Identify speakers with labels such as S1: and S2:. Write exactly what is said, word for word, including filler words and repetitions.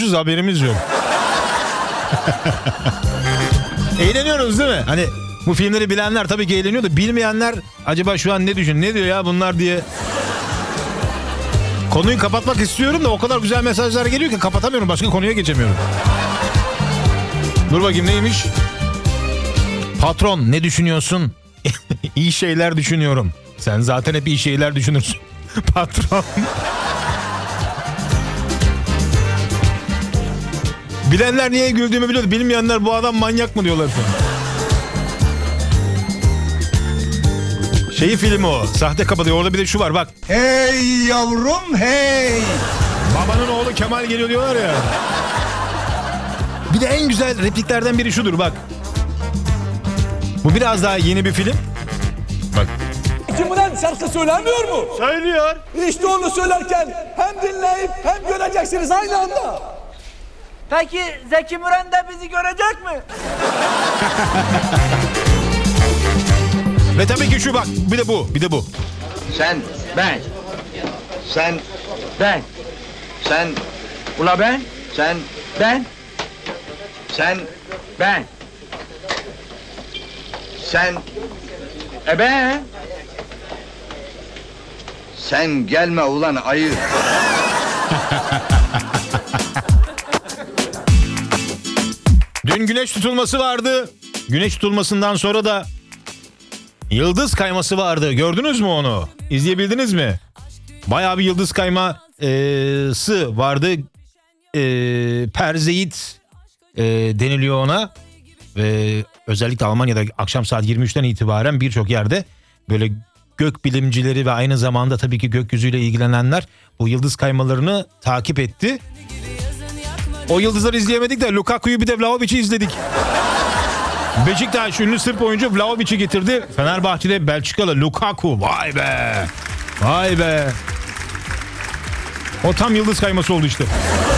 S1: haberimiz yok. Eğleniyoruz değil mi? Hani bu filmleri bilenler tabii ki eğleniyor da bilmeyenler acaba şu an ne düşün, ne diyor ya bunlar diye. Konuyu kapatmak istiyorum da o kadar güzel mesajlar geliyor ki kapatamıyorum, başka konuya geçemiyorum. Dur bakayım neymiş? Patron ne düşünüyorsun? İyi şeyler düşünüyorum. Sen zaten hep iyi şeyler düşünürsün. Patron. Bilenler niye güldüğümü biliyordu. Bilmeyenler bu adam manyak mı diyorlar şu an. Şeyi filmi o. Sahte kapatıyor. Orada bir de şu var bak.
S2: Hey yavrum hey.
S1: Babanın oğlu Kemal geliyor diyorlar ya. Bir de en güzel repliklerden biri şudur bak. Bu biraz daha yeni bir film. Bak.
S3: Zeki Müren şarkı söylemiyor mu?
S1: Söylüyor.
S3: İşte onu söylerken hem dinleyip hem göreceksiniz aynı anda.
S4: Peki Zeki Müren de bizi görecek mi?
S1: Ve tabii ki şu bak. Bir de bu. Bir de bu.
S5: Sen, ben. Sen, ben. Sen, ula ben. Sen, ben. Sen, ben. Sen, e ben. Sen gelme ulan ayı.
S1: Dün güneş tutulması vardı. Güneş tutulmasından sonra da yıldız kayması vardı. Gördünüz mü onu? İzleyebildiniz mi? Bayağı bir yıldız kayması vardı. E, Perzeit e, deniliyor ona. Ve özellikle Almanya'da akşam saat yirmi üçten itibaren birçok yerde böyle gök bilimcileri ve aynı zamanda tabii ki gökyüzüyle ilgilenenler bu yıldız kaymalarını takip etti. O yıldızları izleyemedik de Lukaku'yu bir de Vlahovic'i izledik. Beşiktaş ünlü Sırp oyuncu Vlahovic'i getirdi. Fenerbahçe'de Belçikalı Lukaku. Vay be. Vay be. O tam yıldız kayması oldu işte.